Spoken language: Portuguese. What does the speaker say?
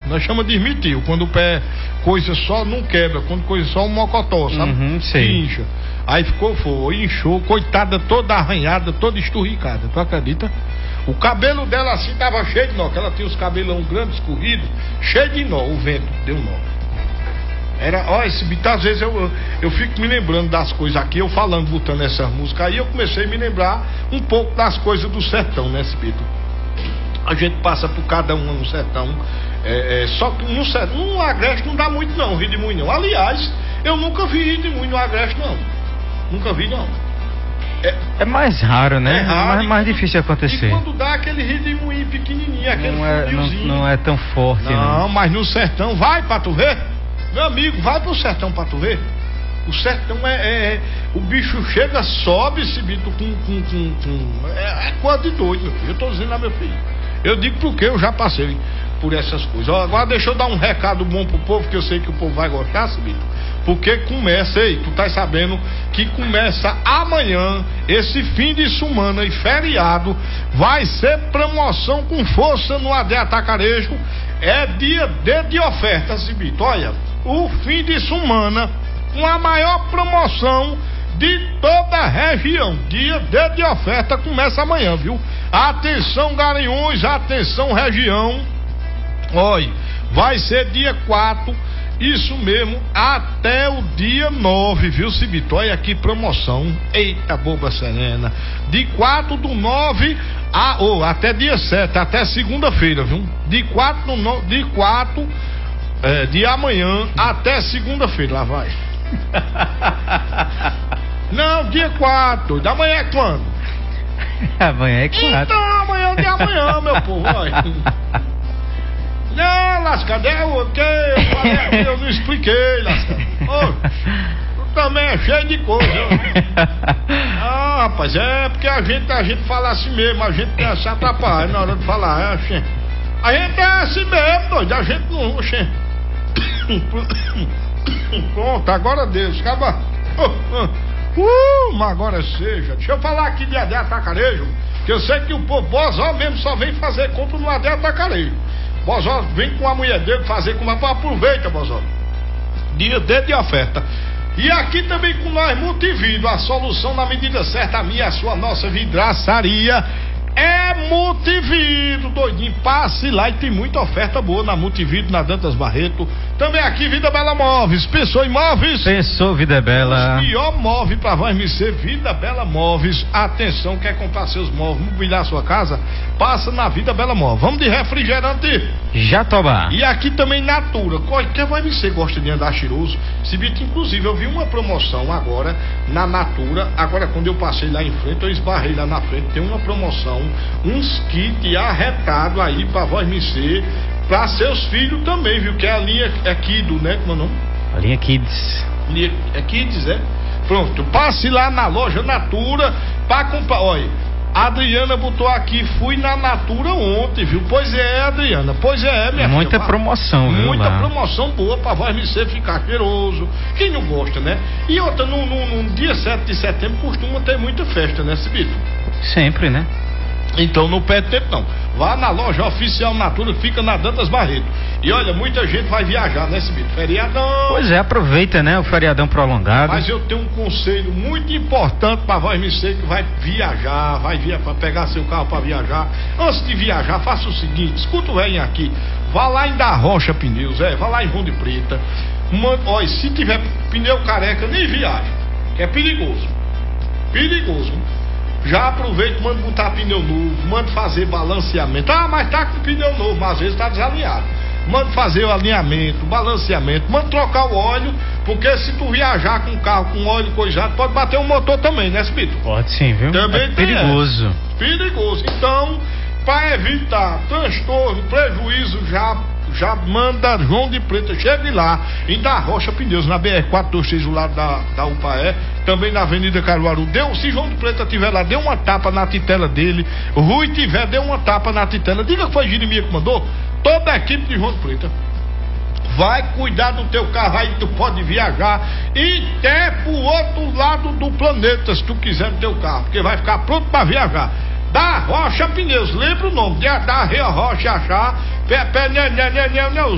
Nós chamamos de esmitil, quando o pé coisa só não quebra, quando coisa só um mocotó, sabe? Sei. Incha. Aí inchou, coitada, toda arranhada, toda esturricada, tu acredita? O cabelo dela assim tava cheio de nó, que ela tinha os cabelão grandes, escorridos, cheio de nó, o vento deu nó. Esse beat, às vezes eu fico me lembrando das coisas aqui, eu falando, botando essas músicas aí, eu comecei a me lembrar um pouco das coisas do sertão, né, esse beat. A gente passa por cada uma no sertão, só que no Agreste não dá muito não, redemoinho não. Aliás, eu nunca vi redemoinho no Agreste não, nunca vi não. É mais raro, né? É raro, mais difícil de acontecer. E quando dá aquele redemoinho pequenininho, aquele fundiozinho. Não é tão forte, não. Mas no sertão, vai pra tu ver. Meu amigo, vai pro sertão pra tu ver. O sertão o bicho chega, sobe esse bicho é coisa de doido, meu filho. Eu tô dizendo lá, meu filho. Eu digo porque eu já passei por essas coisas. Agora deixa eu dar um recado bom pro povo, que eu sei que o povo vai gostar, Cibito. Porque começa, tu tá sabendo que começa amanhã, esse fim de semana e feriado, vai ser promoção com força no AD Atacarejo. É dia de oferta, Cibito. Olha, o fim de semana, com a maior promoção de toda a região. Dia de oferta começa amanhã, viu? Atenção, Garanhuns, atenção, região. Olha, vai ser dia 4, isso mesmo, até o dia 9, viu, Cibito? Olha aqui, promoção. Eita, boba serena. De 4/9 até dia 7, até segunda-feira, viu? De amanhã até segunda-feira, lá vai. Não, dia 4, da manhã é quando? Amanhã é 4. Então, amanhã é de amanhã, meu povo, olha. Não, lascado, eu não expliquei, lascado. Tu também é cheio de coisa. Rapaz, porque a gente fala assim mesmo, a gente se atrapalha na hora de falar, a gente é assim mesmo, doido, a gente não... Pronto, agora Deus, acaba. Mas agora seja. Deixa eu falar aqui de AD Atacarejo, que eu sei que o povo Bozó mesmo só vem fazer compra no AD Atacarejo. Bozó vem com a mulher dele fazer compra. Aproveita, Bozó. Dia de oferta. E aqui também com nós, Multividro, a solução na medida certa, a minha, a sua, nossa vidraçaria. É Multividro, doidinho, passe lá e tem muita oferta boa na Multividro, na Dantas Barreto. Também aqui, Vida Bela Móveis, pensou em móveis? Pensou, Vida Bela. O pior móvel pra voz me ser, Vida Bela Móveis. Atenção, quer comprar seus móveis, mobiliar sua casa? Passa na Vida Bela Móveis. Vamos de refrigerante Jatobá. E aqui também Natura. Qualquer vai me ser gosta de andar cheiroso. Cibito, inclusive, eu vi uma promoção agora na Natura. Agora, quando eu passei lá em frente, eu esbarrei lá na frente. Tem uma promoção, uns kits arretados aí pra voz me ser, pra seus filhos também, viu? Que é a linha Kido, né? Como é o nome? A linha Kids. É Kids, é? Pronto, passe lá na loja Natura pra comprar. Olha, a Adriana botou aqui, fui na Natura ontem, viu? Pois é, Adriana, pois é, minha muita filha. Promoção, viu? Muita promoção boa pra voz me ser ficar cheiroso. Quem não gosta, né? E outra, no dia 7 de setembro costuma ter muita festa, né, Cibito? Sempre, né? Então não perde tempo não. Vá na loja oficial Natura, que fica na Dantas Barreto. E olha, muita gente vai viajar, né, Cibito? Feriadão. Pois é, aproveita, né, o feriadão prolongado. Mas eu tenho um conselho muito importante para voz me ser que vai viajar, para pegar seu carro para viajar. Antes de viajar, faça o seguinte, escuta o velho aqui, vá lá em Da Rocha Pneus, vá lá em Ronde Preta. Olha, se tiver pneu careca, nem viaja, que é perigoso. Perigoso. Já aproveita, manda botar pneu novo, manda fazer balanceamento. Mas tá com pneu novo, mas às vezes tá desalinhado. Manda fazer o alinhamento, balanceamento, manda trocar o óleo, porque se tu viajar com carro com óleo coisado, pode bater o motor também, né, Cibito? Pode sim, viu? Também é perigoso. Perigoso. Então, para evitar transtorno, prejuízo, já manda João de Preta, chegue lá em Da Rocha Pneus, na BR-426, do lado da UPAE, também na Avenida Caruaru. Se João de Preta tiver lá, dê uma tapa na titela dele. Rui tiver, dê uma tapa na titela. Diga que foi Jeremias que mandou. Toda a equipe de João de Preta vai cuidar do teu carro, aí tu pode viajar e até pro outro lado do planeta, se tu quiser, no teu carro, porque vai ficar pronto para viajar. Da Rocha Pneus, lembra o nome? Da Rocha Achar,